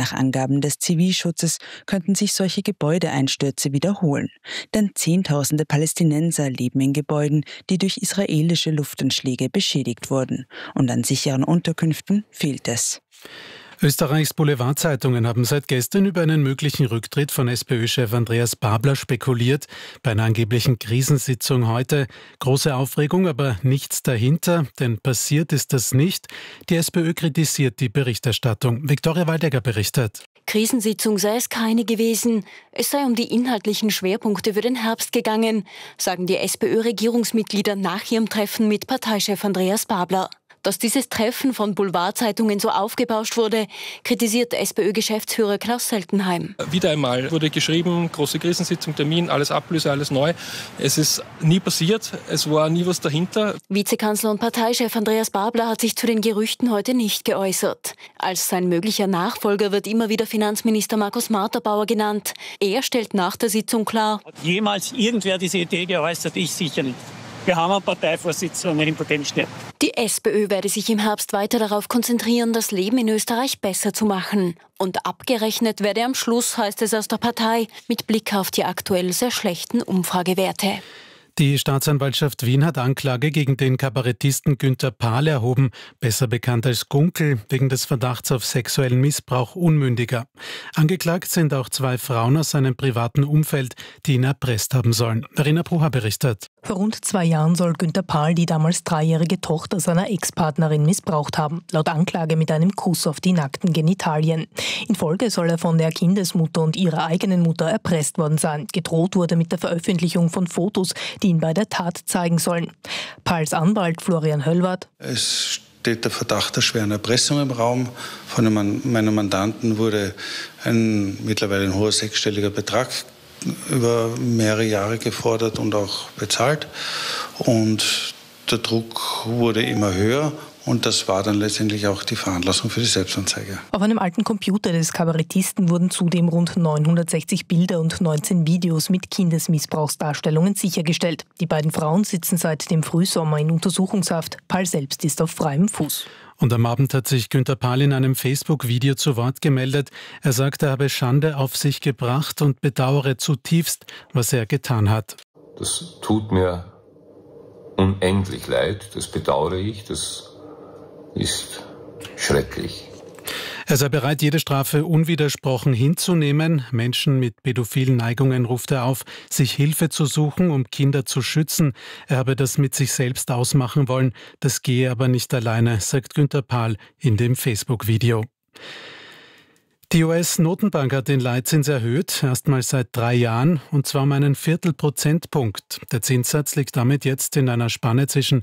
Nach Angaben des Zivilschutzes könnten sich solche Gebäudeeinstürze wiederholen. Denn Zehntausende Palästinenser leben in Gebäuden, die durch israelische Luftanschläge beschädigt wurden. Und an sicheren Unterkünften fehlt es. Österreichs Boulevardzeitungen haben seit gestern über einen möglichen Rücktritt von SPÖ-Chef Andreas Babler spekuliert. Bei einer angeblichen Krisensitzung heute. Große Aufregung, aber nichts dahinter, denn passiert ist das nicht. Die SPÖ kritisiert die Berichterstattung. Viktoria Waldecker berichtet. Krisensitzung sei es keine gewesen. Es sei um die inhaltlichen Schwerpunkte für den Herbst gegangen, sagen die SPÖ-Regierungsmitglieder nach ihrem Treffen mit Parteichef Andreas Babler. Dass dieses Treffen von Boulevardzeitungen so aufgebauscht wurde, kritisiert SPÖ-Geschäftsführer Klaus Seltenheim. Wieder einmal wurde geschrieben, große Krisensitzung, Termin, alles Ablöse, alles neu. Es ist nie passiert, es war nie was dahinter. Vizekanzler und Parteichef Andreas Babler hat sich zu den Gerüchten heute nicht geäußert. Als sein möglicher Nachfolger wird immer wieder Finanzminister Markus Marterbauer genannt. Er stellt nach der Sitzung klar: Hat jemals irgendwer diese Idee geäußert? Ich sicher nicht. Wir haben einen Parteivorsitzenden, hinter dem steht. Die SPÖ werde sich im Herbst weiter darauf konzentrieren, das Leben in Österreich besser zu machen. Und abgerechnet werde am Schluss, heißt es aus der Partei, mit Blick auf die aktuell sehr schlechten Umfragewerte. Die Staatsanwaltschaft Wien hat Anklage gegen den Kabarettisten Günther Pahl erhoben, besser bekannt als Gunkel, wegen des Verdachts auf sexuellen Missbrauch Unmündiger. Angeklagt sind auch 2 Frauen aus seinem privaten Umfeld, die ihn erpresst haben sollen. Verena Brucher berichtet. Vor rund 2 Jahren soll Günther Pahl die damals 3-jährige Tochter seiner Ex-Partnerin missbraucht haben, laut Anklage mit einem Kuss auf die nackten Genitalien. In Folge soll er von der Kindesmutter und ihrer eigenen Mutter erpresst worden sein. Gedroht wurde mit der Veröffentlichung von Fotos, die ihn bei der Tat zeigen sollen. Pahls Anwalt Florian Höllwarth: Es steht der Verdacht der schweren Erpressung im Raum. Von meinem Mandanten wurde mittlerweile ein hoher 6-stelliger Betrag über mehrere Jahre gefordert und auch bezahlt. Und der Druck wurde immer höher. Und das war dann letztendlich auch die Veranlassung für die Selbstanzeige. Auf einem alten Computer des Kabarettisten wurden zudem rund 960 Bilder und 19 Videos mit Kindesmissbrauchsdarstellungen sichergestellt. Die beiden Frauen sitzen seit dem Frühsommer in Untersuchungshaft. Pahl selbst ist auf freiem Fuß. Und am Abend hat sich Günther Pahl in einem Facebook-Video zu Wort gemeldet. Er sagt, er habe Schande auf sich gebracht und bedauere zutiefst, was er getan hat. Das tut mir unendlich leid, das bedauere ich, das ist schrecklich. Er sei bereit, jede Strafe unwidersprochen hinzunehmen. Menschen mit pädophilen Neigungen ruft er auf, sich Hilfe zu suchen, um Kinder zu schützen. Er habe das mit sich selbst ausmachen wollen. Das gehe aber nicht alleine, sagt Günther Pahl in dem Facebook-Video. Die US-Notenbank hat den Leitzins erhöht, erstmals seit 3 Jahren, und zwar um einen Viertelprozentpunkt. Der Zinssatz liegt damit jetzt in einer Spanne zwischen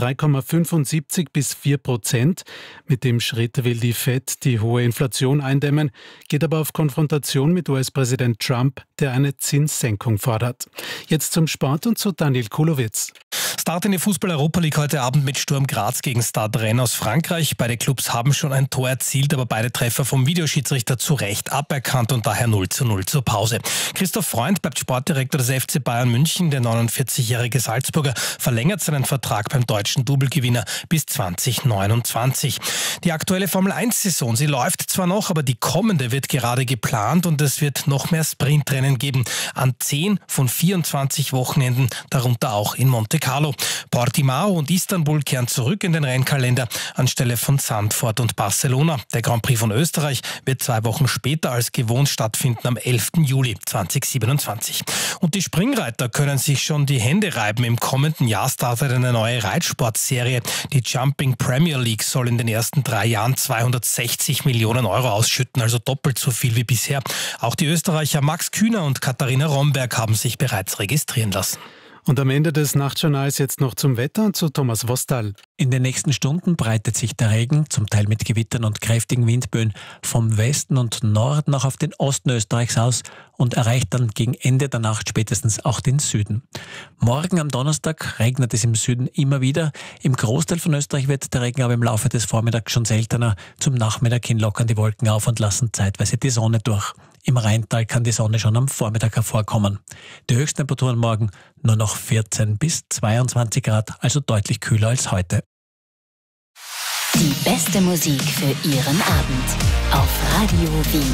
3,75 bis 4%. Mit dem Schritt will die Fed die hohe Inflation eindämmen, geht aber auf Konfrontation mit US-Präsident Trump, der eine Zinssenkung fordert. Jetzt zum Sport und zu Daniel Kulowitz. Start in die Fußball-Europa League heute Abend mit Sturm Graz gegen Stade Rennes aus Frankreich. Beide Clubs haben schon ein Tor erzielt, aber beide Treffer vom Videoschiedsrichter zu Recht aberkannt und daher 0:0 zur Pause. Christoph Freund bleibt Sportdirektor des FC Bayern München. Der 49-jährige Salzburger verlängert seinen Vertrag beim deutschen Doublegewinner bis 2029. Die aktuelle Formel-1-Saison, sie läuft zwar noch, aber die kommende wird gerade geplant und es wird noch mehr Sprintrennen geben. An 10 von 24 Wochenenden, darunter auch in Monte Carlo. Portimao und Istanbul kehren zurück in den Rennkalender anstelle von Zandvoort und Barcelona. Der Grand Prix von Österreich wird 2 Wochen später als gewohnt stattfinden am 11. Juli 2027. Und die Springreiter können sich schon die Hände reiben. Im kommenden Jahr startet eine neue Reitsportserie. Die Jumping Premier League soll in den ersten 3 Jahren 260 Millionen Euro ausschütten, also doppelt so viel wie bisher. Auch die Österreicher Max Kühner und Katharina Romberg haben sich bereits registrieren lassen. Und am Ende des Nachtjournals jetzt noch zum Wetter und zu Thomas Wostal. In den nächsten Stunden breitet sich der Regen, zum Teil mit Gewittern und kräftigen Windböen, vom Westen und Norden auch auf den Osten Österreichs aus und erreicht dann gegen Ende der Nacht spätestens auch den Süden. Morgen am Donnerstag regnet es im Süden immer wieder. Im Großteil von Österreich wird der Regen aber im Laufe des Vormittags schon seltener. Zum Nachmittag hin lockern die Wolken auf und lassen zeitweise die Sonne durch. Im Rheintal kann die Sonne schon am Vormittag hervorkommen. Die Höchsttemperaturen morgen nur noch 14 bis 22 Grad, also deutlich kühler als heute. Die beste Musik für Ihren Abend auf Radio Wien.